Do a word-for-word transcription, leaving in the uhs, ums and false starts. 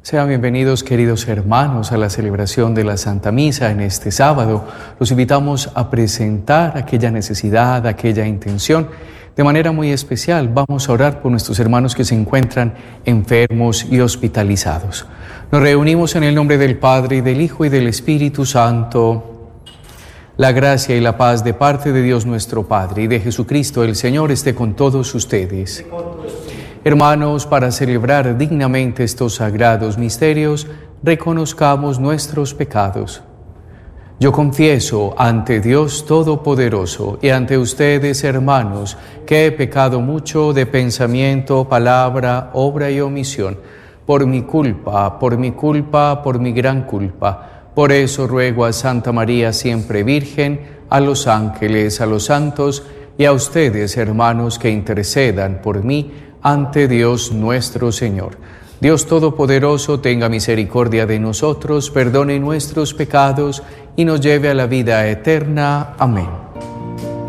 Sean bienvenidos, queridos hermanos, a la celebración de la Santa Misa en este sábado. Los invitamos a presentar aquella necesidad, aquella intención. De manera muy especial, vamos a orar por nuestros hermanos que se encuentran enfermos y hospitalizados. Nos reunimos en el nombre del Padre, y del Hijo, y del Espíritu Santo. La gracia y la paz de parte de Dios nuestro Padre y de Jesucristo el Señor esté con todos ustedes. Hermanos, para celebrar dignamente estos sagrados misterios, reconozcamos nuestros pecados. Yo confieso ante Dios Todopoderoso y ante ustedes, hermanos, que he pecado mucho de pensamiento, palabra, obra y omisión, por mi culpa, por mi culpa, por mi gran culpa. Por eso ruego a Santa María siempre Virgen, a los ángeles, a los santos y a ustedes, hermanos, que intercedan por mí ante Dios nuestro Señor. Dios Todopoderoso tenga misericordia de nosotros, perdone nuestros pecados y nos lleve a la vida eterna. Amén.